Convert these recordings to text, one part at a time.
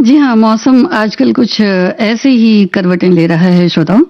जी हाँ, मौसम आजकल कुछ ऐसे ही करवटें ले रहा है श्रोताओं।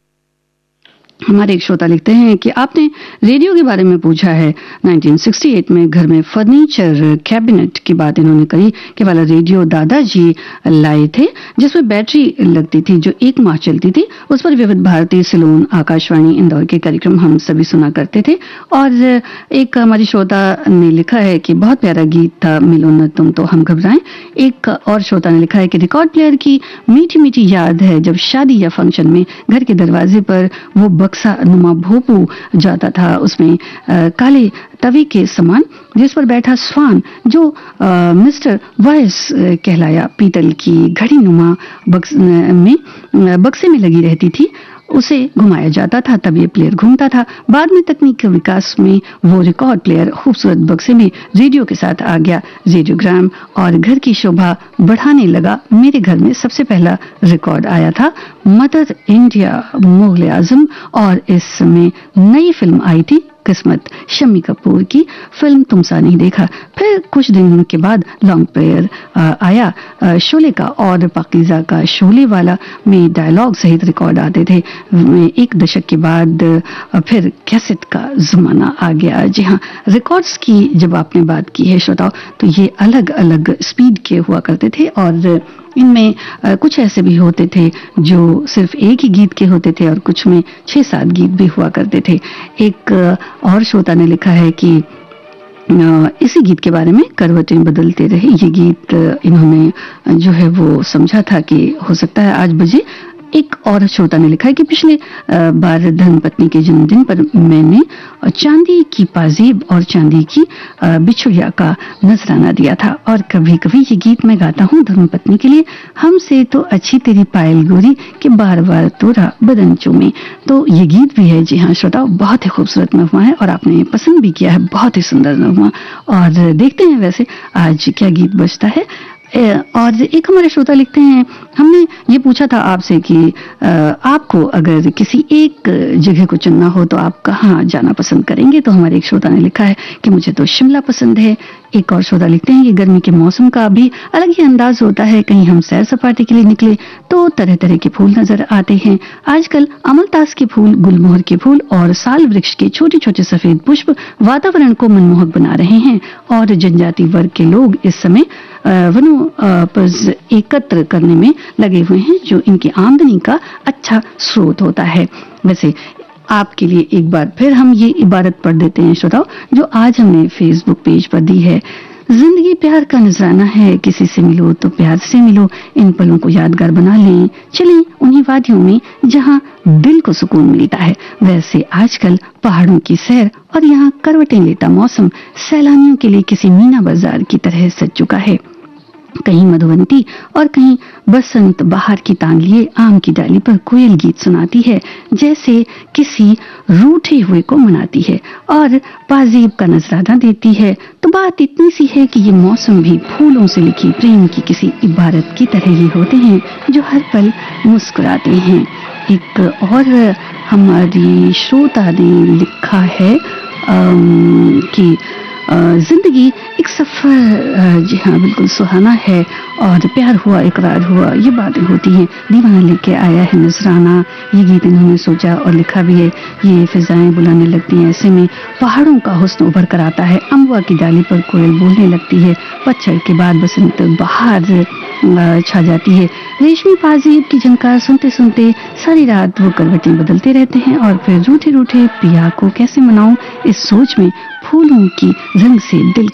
हमारे एक श्रोता लिखते हैं कि आपने रेडियो के बारे में पूछा है। 1968 में घर में फर्नीचर कैबिनेट की बात इन्होंने कही कि वाला रेडियो दादाजी लाए थे जिसमें बैटरी लगती थी जो 1 माह चलती थी। उस पर विविध भारती, सिलोन, आकाशवाणी, इंदौर के कार्यक्रम हम सभी सुना करते थे। और एक हमारी श्रोता ने लिखा है कि बहुत प्यारा गीत था, मिलो न तुम तो हम घबराएं। एक और श्रोता ने लिखा है कि रिकॉर्ड प्लेयर की मीठी मीठी याद है जब शादी या फंक्शन में घर के दरवाजे पर वो बक्सा नुमा भोपू जाता था, उसमें काले तवे के समान जिस पर बैठा स्वान जो मिस्टर वॉइस कहलाया, पीतल की घड़ी नुमा बक्से में लगी रहती थी, उसे घुमाया जाता था तब ये प्लेयर घूमता था। बाद में तकनीक के विकास में वो रिकॉर्ड प्लेयर खूबसूरत बक्से में रेडियो के साथ आ गया, रेडियोग्राम, और घर की शोभा बढ़ाने लगा। मेरे घर में सबसे पहला रिकॉर्ड आया था मदर इंडिया मुगल आजम, और इसमें नई फिल्म आई थी किस्मत, शम्मी कपूर की फिल्म तुम सा नहीं देखा। फिर कुछ दिन के बाद लॉन्ग प्लेयर आया शोले का, और पाकीज़ा का शोले वाला में डायलॉग सहित रिकॉर्ड आते थे। 1 दशक के बाद फिर कैसेट का जमाना आ गया। जी हाँ, रिकॉर्ड्स की जब आपने बात की है श्रोताओ, तो ये अलग अलग स्पीड के हुआ करते थे और इनमें कुछ ऐसे भी होते थे जो सिर्फ एक ही गीत के होते थे और कुछ में 6-7 गीत भी हुआ करते थे। एक और श्रोता ने लिखा है कि इसी गीत के बारे में करवटें बदलते रहे। ये गीत इन्होंने जो है वो समझा था कि हो सकता है आज बजे। एक और श्रोता ने लिखा है कि पिछले बार धर्मपत्नी के जन्मदिन पर मैंने चांदी की पाजेब और चांदी की बिछुड़िया का नजराना दिया था, और कभी कभी ये गीत मैं गाता हूँ धर्मपत्नी के लिए। हमसे तो अच्छी तेरी पायल गोरी के बार बार तोरा बदन चूमे। तो ये गीत भी है। जी हाँ श्रोताओ, बहुत ही खूबसूरत नगमा है और आपने पसंद भी किया है, बहुत ही सुंदर नगमा। और देखते हैं वैसे आज क्या गीत बजता है। और एक हमारे श्रोता लिखते हैं, हमने ये पूछा था आपसे कि आपको अगर किसी एक जगह को चुनना हो तो आप कहाँ जाना पसंद करेंगे। तो हमारे एक श्रोता ने लिखा है कि मुझे तो शिमला पसंद है। एक और श्रोता लिखते हैं कि गर्मी के मौसम का भी अलग ही अंदाज होता है, कहीं हम सैर सपाटे के लिए निकले तो तरह तरह के फूल नजर आते हैं। आजकल अमलतास के फूल, गुलमोहर के फूल और साल वृक्ष के छोटे छोटे सफेद पुष्प वातावरण को मनमोहक बना रहे हैं, और जनजाति वर्ग के लोग इस समय वनोपज एकत्र करने में लगे हुए हैं जो इनकी आमदनी का अच्छा स्रोत होता है। वैसे आपके लिए एक बार फिर हम ये इबारत पढ़ देते हैं श्रोताओ, जो आज हमने फेसबुक पेज पर दी है। जिंदगी प्यार का नजराना है, किसी से मिलो तो प्यार से मिलो, इन पलों को यादगार बना लें, चलें उन्हीं वादियों में जहां दिल को सुकून मिलता है। वैसे आजकल पहाड़ों की सैर और यहाँ करवटें लेता मौसम सैलानियों के लिए किसी मीना बाजार की तरह सज चुका है। कहीं मधुवंती और कहीं बसंत बाहर की तान लिए आम की डाली पर कोयल गीत सुनाती है, जैसे किसी रूठे हुए को मनाती है और पाजेब का नजराना देती है। तो बात इतनी सी है कि ये मौसम भी फूलों से लिखी प्रेम की किसी इबारत की तरह ही होते हैं जो हर पल मुस्कुराते हैं। एक और हमारी श्रोता ने लिखा है कि जिंदगी एक सफर, जी हाँ बिल्कुल सुहाना है, और प्यार हुआ इकरार हुआ ये बातें होती हैं, दीवाना लेके आया है नजराना। ये गीत इन्होंने सोचा और लिखा भी है। ये फिजाएं बुलाने लगती हैं, ऐसे में पहाड़ों का हुस्न उभर कर आता है, अम्बुआ की डाली पर कोयल बोलने लगती है, पतझड़ के बाद बसंत बहार छा जाती है। रेशमी पाजेब की झनकार सुनते सुनते सारी रात वो करवटें बदलते रहते हैं, और फिर रूठे रूठे पिया को कैसे मनाऊं, इस सोच में फूलों की रंग से दिल